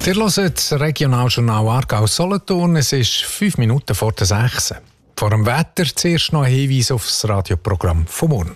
Ihr hört das Regionaljournal Aargau-Solothurn. Es ist 5 Minuten vor der 6. Vor dem Wetter zuerst noch ein Hinweis auf das Radioprogramm von morgen.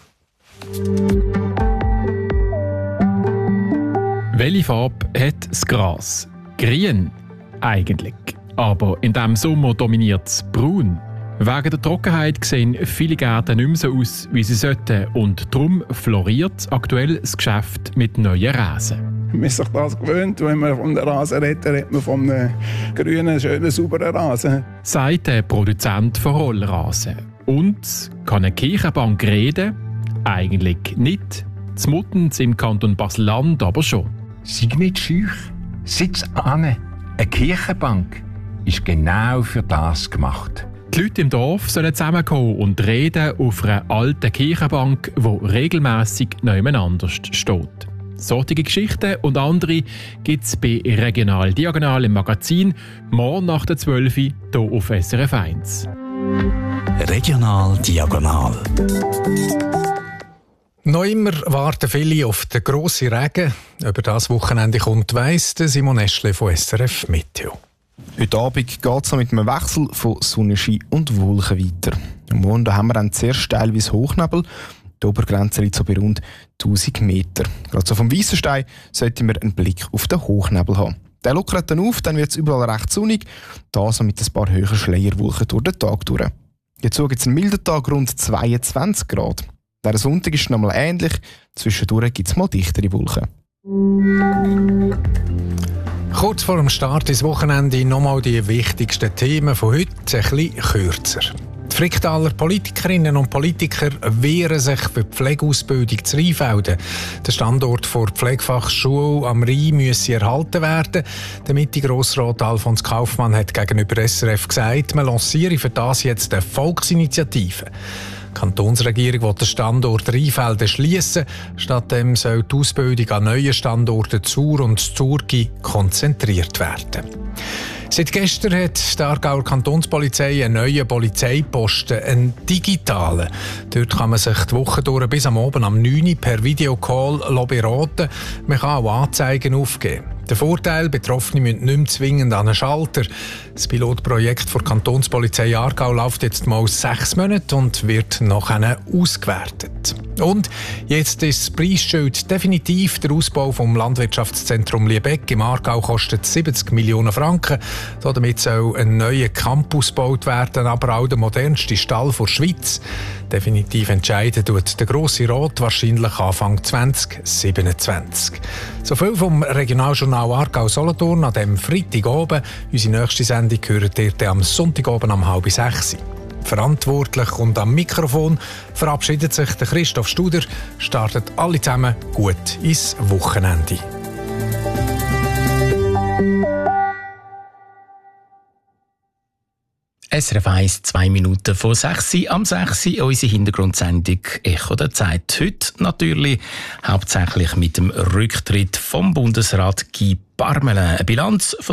Welche Farbe hat das Gras? Grün, eigentlich. Aber in diesem Sommer dominiert es braun. Wegen der Trockenheit sehen viele Gärten nicht mehr so aus, wie sie sollten. Und darum floriert aktuell das Geschäft mit neuen Rasen. Man ist sich das gewöhnt, wenn man von einem Rasen redet, redet man von einem grünen, schönen, sauberen Rasen. Sagt der Produzent von Rollrasen. Und kann eine Kirchenbank reden? Eigentlich nicht. Zmuttens im Kanton Basel-Land aber schon. Sei nicht schüch, sitz an. Eine Kirchenbank ist genau für das gemacht. Die Leute im Dorf sollen zusammenkommen und reden auf einer alten Kirchenbank, die regelmässig nebeneinander steht. Solche Geschichten und andere gibt es bei Regional Diagonal im Magazin, morgen nach der 12 Uhr hier auf SRF 1. Regional Diagonal. Noch immer warten viele auf den grossen Regen. Über das Wochenende kommt, weiss Simon Eschle von SRF Meteo. Heute Abend geht es mit einem Wechsel von Sonnenschein und Wolken weiter. Am Morgen haben wir dann zuerst teilweise Hochnebel. Die Obergrenze liegt so bei rund 1000 Meter. Gerade so vom Weissenstein sollten wir einen Blick auf den Hochnebel haben. Der lockert dann auf, dann wird es überall recht sonnig. Das mit ein paar höheren Schleierwolken durch den Tag durch. Jetzt gibt es einen milden Tag, rund 22 Grad. Der Sonntag ist nochmal ähnlich. Zwischendurch gibt es mal dichtere Wolken. Kurz vor dem Start ins Wochenende nochmal die wichtigsten Themen von heute, ein bisschen kürzer. Die Fricktaler Politikerinnen und Politiker wehren sich für die Pflegeausbildung zu Rheinfelden. Der Standort der Pflegefachschule am Rhein müsse erhalten werden. Der Mitte-Grossrat Alfons Kaufmann hat gegenüber SRF gesagt, man lanciere für das jetzt eine Volksinitiative. Die Kantonsregierung will den Standort Rheinfelden schliessen. Stattdem soll die Ausbildung an neuen Standorten Chur und Zurgi konzentriert werden. Seit gestern hat die Aargauer Kantonspolizei einen neuen Polizeiposten, einen digitalen. Dort kann man sich die Woche durch bis am Abend am 9 Uhr per Videocall beraten. Man kann auch Anzeigen aufgeben. Der Vorteil, Betroffene müssen nicht mehr zwingend an einen Schalter. Das Pilotprojekt der Kantonspolizei Aargau läuft jetzt mal 6 Monate und wird nachher ausgewertet. Und jetzt ist das Preisschild definitiv. Der Ausbau vom Landwirtschaftszentrum Liebeck im Aargau kostet 70 Millionen Franken. Damit soll ein neuer Campus gebaut werden, aber auch der modernste Stall der Schweiz. Definitiv entscheiden tut der Grosse Rat wahrscheinlich Anfang 2027. So viel vom Regionaljournal Aargau-Solothurn an diesem Freitagabend. Unsere nächste Sendung hört ihr am Sonntagabend um 5:30. Verantwortlich und am Mikrofon verabschiedet sich der Christoph Studer. Startet alle zusammen gut ins Wochenende. SRF 1, 2 Minuten vor 6 am 6 unsere Hintergrundsendung «Echo der Zeit». Heute natürlich hauptsächlich mit dem Rücktritt vom Bundesrat Guy Parmelin. Eine Bilanz von